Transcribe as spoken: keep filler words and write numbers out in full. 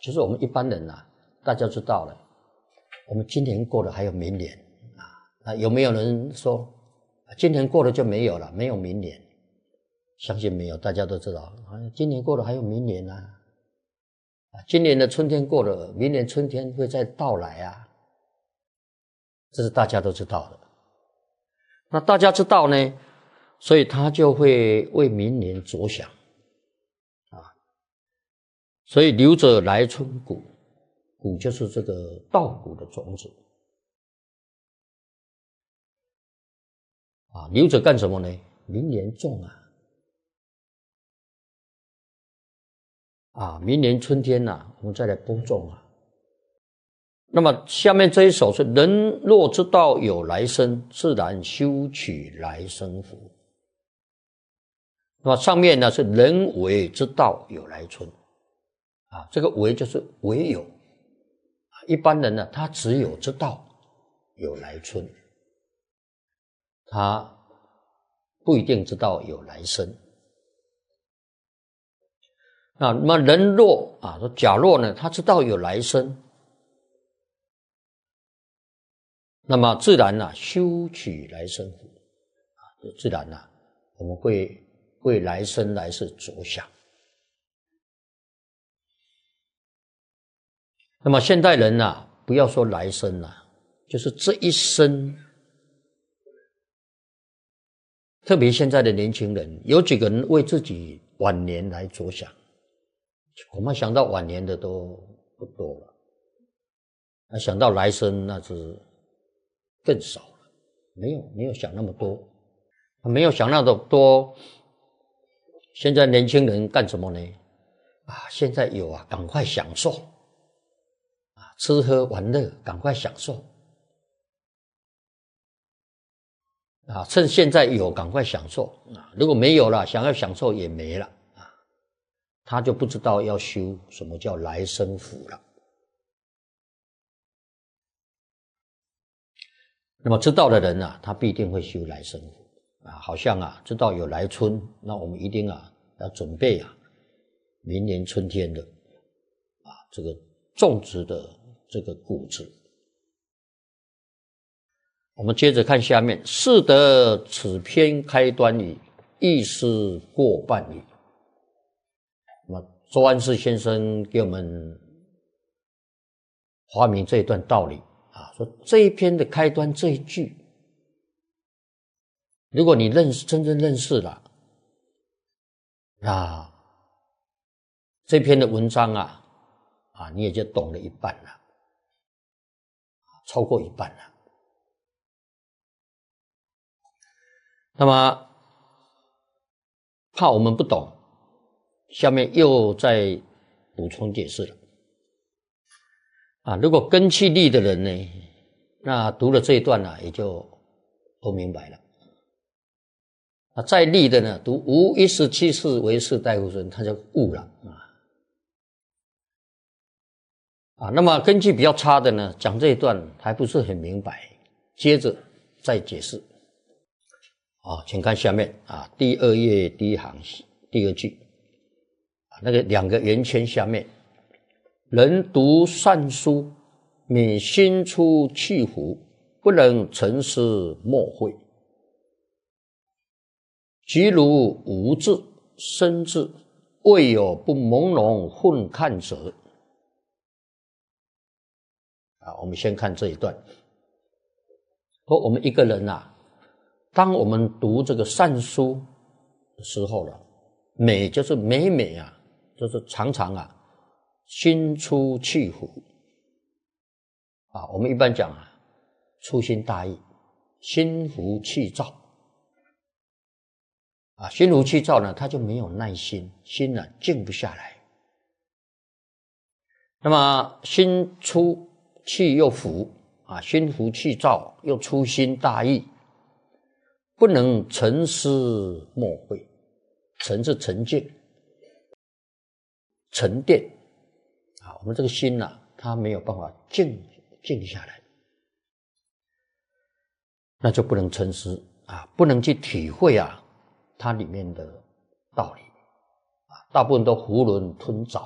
其实我们一般人啊，大家知道了，我们今年过了还有明年啊，那有没有人说今年过了就没有了，没有明年？相信没有，大家都知道啊，今年过了还有明年啊，啊，今年的春天过了，明年春天会再到来啊，这是大家都知道的。那大家知道呢，所以他就会为明年着想啊。所以留着来春谷，谷就是这个稻谷的种子啊，留着干什么呢？明年种啊。啊，明年春天啊，我们再来播种啊。那么下面这一首是人若知道有来生，自然修取来生福。那么上面呢是人为知道有来春啊，这个为就是唯有，一般人呢他只有知道有来春，他不一定知道有来生。那么人若啊，说假若呢，他知道有来生，那么自然啊，修取来生福啊，自然啊，我们会为来生来世着想。那么现代人啊，不要说来生啊，就是这一生，特别现在的年轻人，有几个人为自己晚年来着想？我们想到晚年的都不多了，那想到来生那是更少了，没有没有想那么多，没有想那么多。现在年轻人干什么呢？啊，现在有啊，赶快享受啊，吃喝玩乐，赶快享受啊，趁现在有赶快享受啊，如果没有了，想要享受也没了。他就不知道要修什么叫来生福了。那么知道的人啊，他必定会修来生福啊，好像啊知道有来春，那我们一定啊要准备啊明年春天的啊这个种植的这个谷子。我们接着看下面，是得此篇开端矣，亦是过半矣。那么周安世先生给我们发明这一段道理啊，说这一篇的开端这一句，如果你认识真正认识了，那这篇的文章啊啊你也就懂了一半了，超过一半了。那么怕我们不懂，下面又再补充解释了啊。如果根气利的人呢，那读了这一段啊，也就都明白了。啊，再利的呢，读无一十七世为士大夫生，他就悟了啊。啊，那么根气比较差的呢，讲这一段还不是很明白，接着再解释。啊，请看下面啊，第二页第一行第二句。那个两个圆圈下面，人读善书，免心出气浮，不能沉思莫会。即如无智生智，未有不朦胧混看者。啊，我们先看这一段。说我们一个人啊，当我们读这个善书的时候了，每就是每每啊。就是常常啊，心出气浮啊，我们一般讲啊，粗心大意，心浮气躁啊，心浮气躁呢，他就没有耐心，心呢静不下来。那么心出气又浮啊，心浮气躁又粗心大意，不能沉思莫会。沉是沉静。沉淀啊，我们这个心啊，它没有办法静静下来，那就不能沉思啊，不能去体会啊它里面的道理啊，大部分都囫囵吞枣。